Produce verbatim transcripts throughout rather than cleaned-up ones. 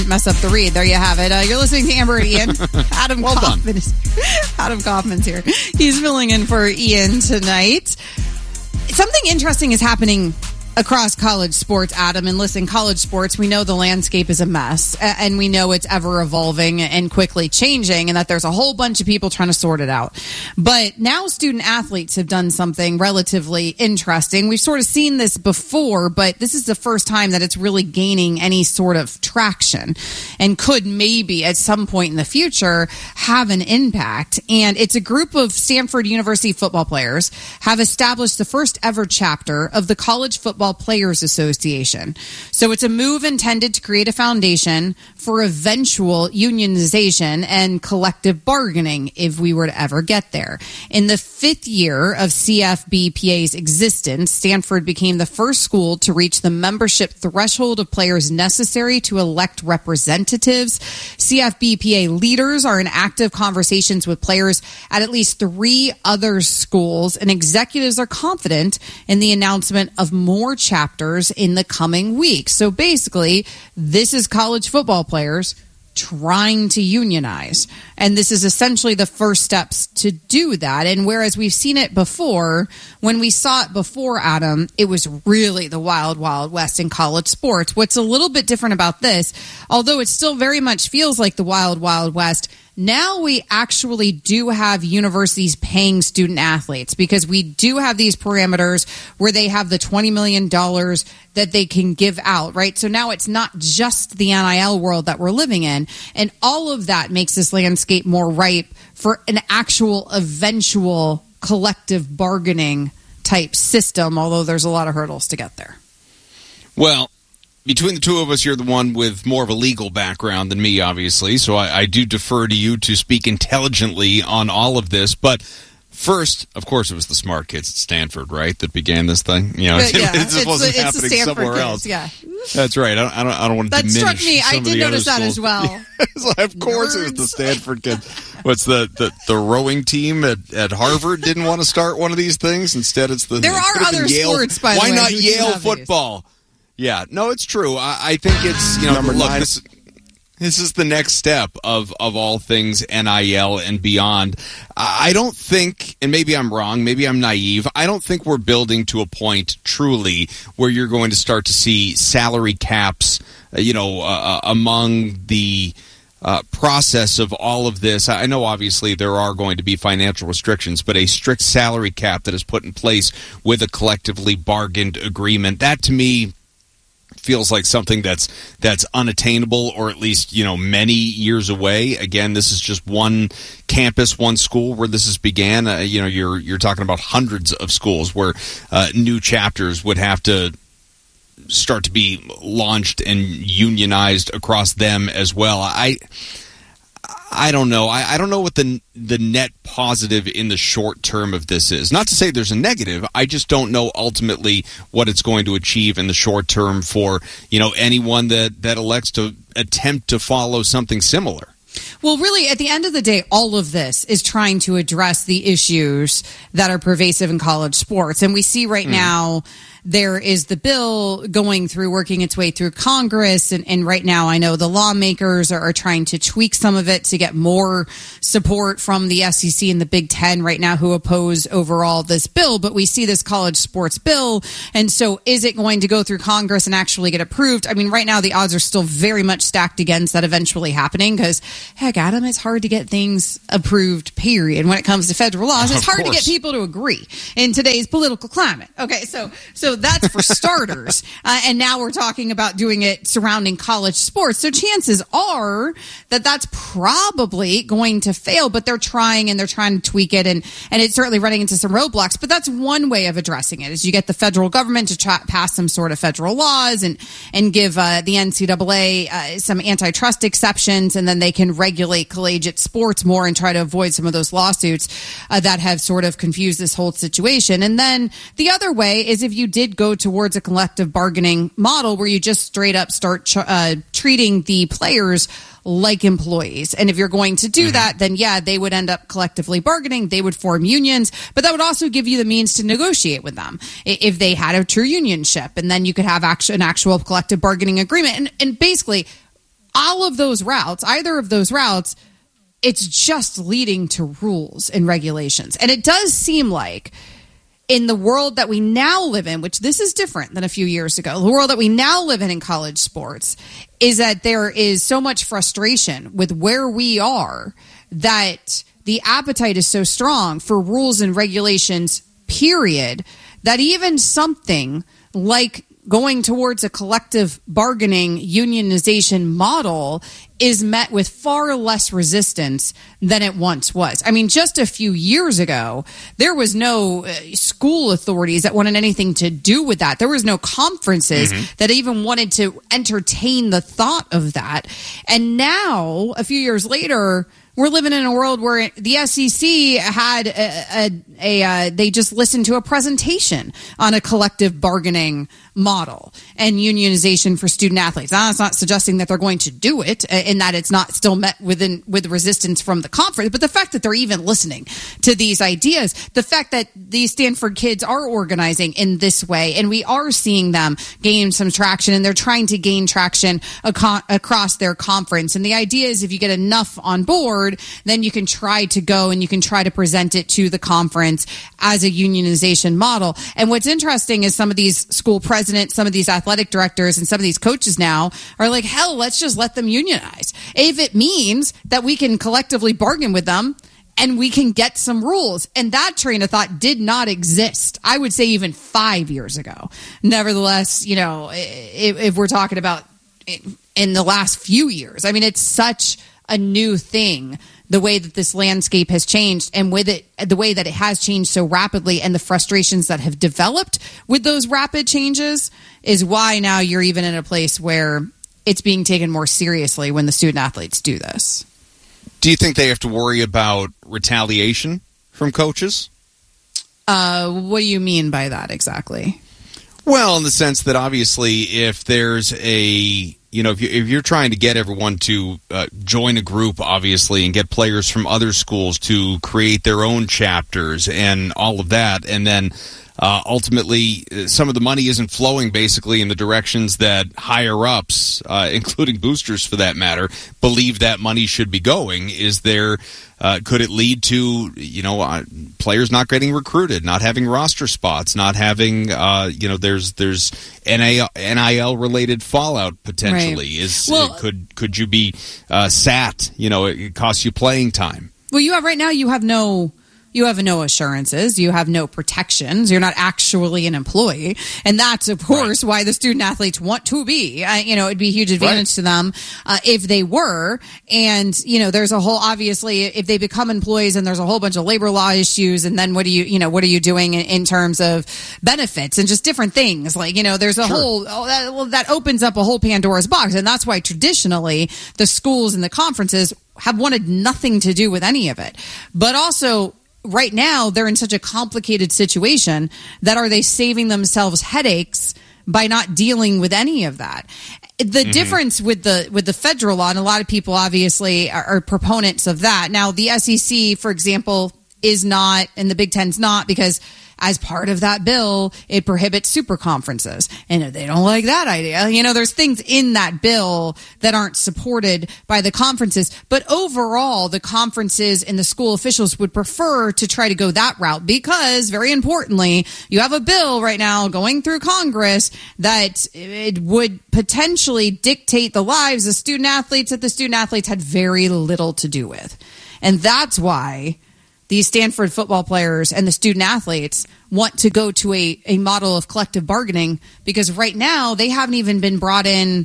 mess up the read. There you have it. Uh, you're listening to Amber and Ian. Adam well Kaufman is, Adam Kaufman's here. He's filling in for Ian tonight. Something interesting is happening across college sports, Adam. And listen, college sports, we know the landscape is a mess, and we know it's ever evolving and quickly changing, and that there's a whole bunch of people trying to sort it out. But now student athletes have done something relatively interesting. We've sort of seen this before, but this is the first time that it's really gaining any sort of traction and could maybe at some point in the future have an impact. And it's a group of Stanford University football players have established the first ever chapter of the College Football Players Association. So it's a move intended to create a foundation for eventual unionization and collective bargaining if we were to ever get there. In the fifth year of C F B P A's existence, Stanford became the first school to reach the membership threshold of players necessary to elect representatives. C F B P A leaders are in active conversations with players at at least three other schools, and executives are confident in the announcement of more chapters in the coming weeks. So basically, this is college football players trying to unionize. And this is essentially the first steps to do that. And whereas we've seen it before, when we saw it before, Adam, it was really the wild, wild west in college sports. What's a little bit different about this, although it still very much feels like the wild, wild west, now we actually do have universities paying student athletes, because we do have these parameters where they have the twenty million dollars that they can give out, right? So now it's not just the N I L world that we're living in. And all of that makes this landscape more ripe for an actual eventual collective bargaining type system, although there's a lot of hurdles to get there. Well, between the two of us, you're the one with more of a legal background than me, obviously, so I, I do defer to you to speak intelligently on all of this. But first, of course, it was the smart kids at Stanford, right, that began this thing. You know, But, yeah, it just it's wasn't the, it's the happening Stanford somewhere kids, else. Yeah. That's right. I don't, I don't, I don't want to That diminish struck me. some I of did the notice other that as schools. well. It's like, of course, it was the Stanford kids. What's the, the, the rowing team at, at Harvard didn't want to start one of these things? Instead, it's the There are other Yale, sports, by the why way. not who do Yale have football? These. Yeah, no, it's true. I, I think it's, you know, Number look, nine. this, this is the next step of, of all things N I L and beyond. I don't think, and maybe I'm wrong, maybe I'm naive, I don't think we're building to a point truly where you're going to start to see salary caps, uh, you know, uh, among the uh, process of all of this. I know obviously there are going to be financial restrictions, but a strict salary cap that is put in place with a collectively bargained agreement, that to me feels like something that's that's unattainable, or at least, you know, many years away. Again, this is just one campus, one school where this has began. Uh, you know, you're you're talking about hundreds of schools where uh, new chapters would have to start to be launched and unionized across them as well. I I don't know. I, I don't know what the the net positive in the short term of this is. Not to say there's a negative. I just don't know ultimately what it's going to achieve in the short term for, you know, anyone that, that elects to attempt to follow something similar. Well, really, at the end of the day, all of this is trying to address the issues that are pervasive in college sports. And we see right mm. now there is the bill going through, working its way through Congress. And, and right now I know the lawmakers are, are trying to tweak some of it to get more support from the S E C and the Big Ten right now, who oppose overall this bill. But we see this college sports bill. And so is it going to go through Congress and actually get approved? I mean, right now the odds are still very much stacked against that eventually happening, because, heck, Adam, it's hard to get things approved, period. When it comes to federal laws, it's hard to get people to agree in today's political climate. Okay, so so that's for starters. Uh, and now we're talking about doing it surrounding college sports. So chances are that that's probably going to fail, but they're trying and they're trying to tweak it, and, and it's certainly running into some roadblocks. But that's one way of addressing it, is you get the federal government to try, pass some sort of federal laws and, and give uh, the N C double A uh, some antitrust exceptions, and then they can regulate collegiate sports more and try to avoid some of those lawsuits uh, that have sort of confused this whole situation. And then the other way is if you did go towards a collective bargaining model where you just straight up start ch- uh, treating the players like employees. And if you're going to do mm-hmm. that, then yeah, they would end up collectively bargaining. They would form unions, but that would also give you the means to negotiate with them if they had a true unionship. And then you could have actu- an actual collective bargaining agreement. And, and basically, all of those routes, either of those routes, it's just leading to rules and regulations. And it does seem like in the world that we now live in, which this is different than a few years ago, the world that we now live in in college sports, is that there is so much frustration with where we are that the appetite is so strong for rules and regulations, period, that even something like going towards a collective bargaining unionization model is met with far less resistance than it once was. I mean, just a few years ago, there was no uh, school authorities that wanted anything to do with that. There was no conferences mm-hmm. that even wanted to entertain the thought of that. And now, a few years later, we're living in a world where the S E C had a, a, a uh, they just listened to a presentation on a collective bargaining model and unionization for student athletes. Now, it's not suggesting that they're going to do it and that it's not still met within with resistance from the conference, but the fact that they're even listening to these ideas, the fact that these Stanford kids are organizing in this way, and we are seeing them gain some traction, and they're trying to gain traction ac- across their conference. And the idea is if you get enough on board, then you can try to go and you can try to present it to the conference as a unionization model. And what's interesting is some of these school presidents, some of these athletic directors, and some of these coaches now are like, hell, let's just let them unionize. If it means that we can collectively bargain with them and we can get some rules. And that train of thought did not exist, I would say, even five years ago. Nevertheless, you know, if, if we're talking about in the last few years, I mean, it's such a new thing, the way that this landscape has changed, and with it, the way that it has changed so rapidly, and the frustrations that have developed with those rapid changes is why now you're even in a place where it's being taken more seriously when the student athletes do this. Do you think they have to worry about retaliation from coaches? Uh, what do you mean by that exactly? Well, in the sense that obviously if there's a You know, if, you, if you're trying to get everyone to uh, join a group, obviously, and get players from other schools to create their own chapters and all of that, and then uh, ultimately some of the money isn't flowing basically in the directions that higher-ups, uh, including boosters for that matter, believe that money should be going, is there... Uh, could it lead to, you know, uh, players not getting recruited, not having roster spots, not having, uh, you know, there's there's N I L related fallout potentially. Right. Is well, uh, could could you be uh, sat? You know, it, it costs you playing time. Well, you have right now. You have no. You have no assurances. You have no protections. You're not actually an employee. And that's, of course, right. why the student athletes want to be. Uh, you know, it'd be a huge advantage right. to them uh, if they were. And, you know, there's a whole, obviously, if they become employees and there's a whole bunch of labor law issues, and then what do you, you know, what are you doing in, in terms of benefits and just different things? Like, you know, there's a sure. whole, oh, that, well, that opens up a whole Pandora's box. And that's why traditionally the schools and the conferences have wanted nothing to do with any of it. But also, right now, they're in such a complicated situation that are they saving themselves headaches by not dealing with any of that? The mm-hmm. difference with the with the federal law, and a lot of people obviously are, are proponents of that. Now, the S E C, for example, is not, and the Big Ten's not, because as part of that bill, it prohibits super conferences. And if they don't like that idea, you know, there's things in that bill that aren't supported by the conferences. But overall, the conferences and the school officials would prefer to try to go that route because, very importantly, you have a bill right now going through Congress that it would potentially dictate the lives of student athletes that the student athletes had very little to do with. And that's why these Stanford football players and the student athletes want to go to a, a model of collective bargaining, because right now they haven't even been brought in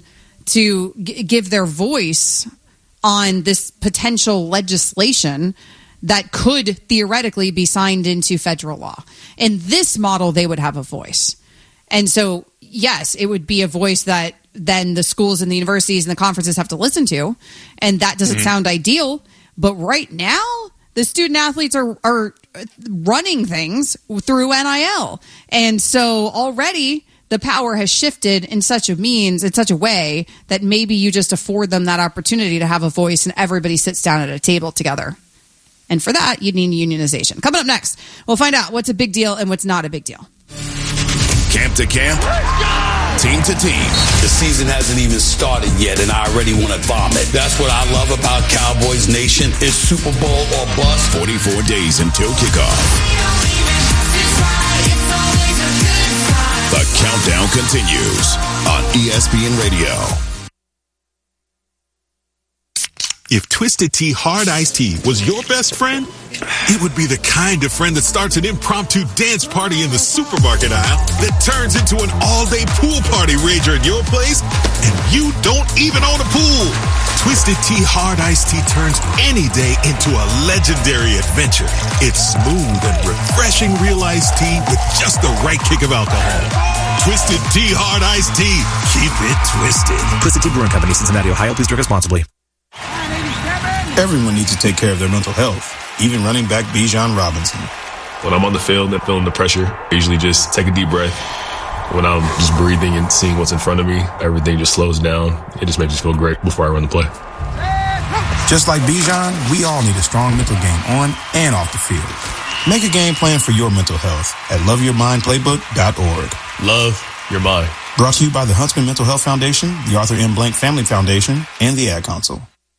to g- give their voice on this potential legislation that could theoretically be signed into federal law. In this model, they would have a voice. And so, yes, it would be a voice that then the schools and the universities and the conferences have to listen to. And that doesn't mm-hmm. sound ideal. But right now, the student athletes are, are running things through N I L. And so already the power has shifted in such a means, in such a way that maybe you just afford them that opportunity to have a voice and everybody sits down at a table together. And for that, you need unionization. Coming up next, we'll find out what's a big deal and what's not a big deal. Camp to camp, team to team. The season hasn't even started yet, and I already want to vomit. That's what I love about Cowboys Nation. It's Super Bowl or bust. forty-four days until kickoff. The countdown continues on E S P N Radio. If Twisted Tea Hard Iced Tea was your best friend, it would be the kind of friend that starts an impromptu dance party in the supermarket aisle that turns into an all-day pool party rager at your place, and you don't even own a pool. Twisted Tea Hard Iced Tea turns any day into a legendary adventure. It's smooth and refreshing real iced tea with just the right kick of alcohol. Twisted Tea Hard Iced Tea. Keep it twisted. Twisted Tea Brewing Company, Cincinnati, Ohio. Please drink responsibly. Everyone needs to take care of their mental health, even running back Bijan Robinson. When I'm on the field and feeling the pressure, I usually just take a deep breath. When I'm just breathing and seeing what's in front of me, everything just slows down. It just makes me feel great before I run the play. Just like Bijan, we all need a strong mental game on and off the field. Make a game plan for your mental health at love your mind playbook dot org. Love your mind. Brought to you by the Huntsman Mental Health Foundation, the Arthur M. Blank Family Foundation, and the Ad Council.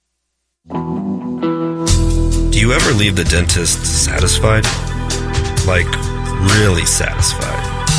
Do you ever leave the dentist satisfied? Like, really satisfied?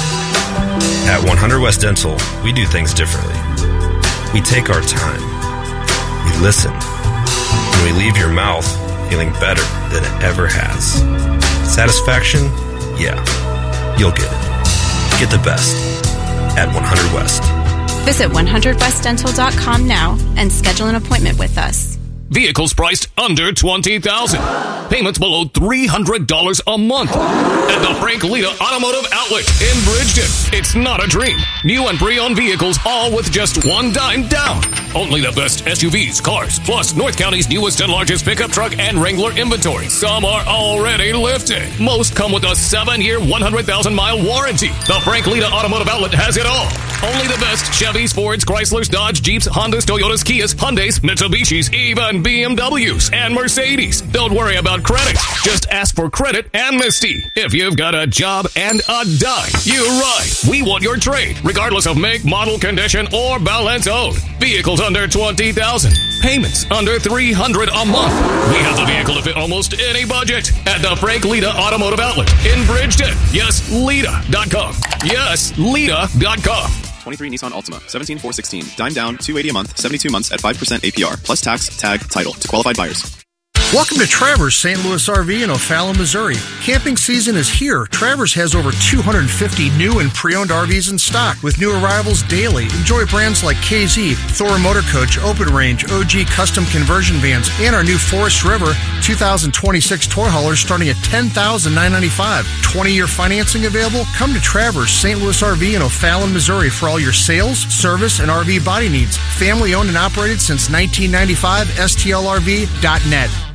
At one hundred West Dental, we do things differently. We take our time. We listen. And we leave your mouth feeling better than it ever has. Satisfaction? Yeah. You'll get it. Get the best at one hundred West. Visit one hundred west dental dot com now and schedule an appointment with us. Vehicles priced under twenty thousand dollars. Payments below three hundred dollars a month. At the Frank Lita Automotive Outlet in Bridgeton. It's not a dream. New and pre-owned vehicles, all with just one dime down. Only the best S U Vs, cars, plus North County's newest and largest pickup truck and Wrangler inventory. Some are already lifted. Most come with a seven-year, one hundred thousand mile warranty. The Frank Lita Automotive Outlet has it all. Only the best Chevys, Fords, Chryslers, Dodge, Jeeps, Hondas, Toyotas, Kias, Hyundais, Mitsubishis, even B M Ws and Mercedes. Don't worry about credit. Just ask for credit amnesty. If you've got a job and a dime, you're right. We want your trade, regardless of make, model, condition, or balance owed. Vehicles under twenty thousand dollars. Payments under three hundred dollars a month. We have the vehicle to fit almost any budget at the Frank Lita Automotive Outlet in Bridgeton. Yes, Lita dot com. Yes, Lita dot com. twenty-three Nissan Altima, seventeen four sixteen. Dime down, two hundred eighty dollars a month, seventy-two months at five percent A P R, plus tax, tag, title to qualified buyers. Welcome to Travers Saint Louis R V in O'Fallon, Missouri. Camping season is here. Travers has over two hundred fifty new and pre-owned R Vs in stock with new arrivals daily. Enjoy brands like K Z, Thor Motor Coach, Open Range, O G Custom Conversion Vans, and our new Forest River two thousand twenty-six toy haulers starting at ten thousand nine hundred ninety-five dollars. twenty-year financing available? Come to Travers Saint Louis R V in O'Fallon, Missouri for all your sales, service, and R V body needs. Family owned and operated since nineteen ninety-five. S T L R V dot net.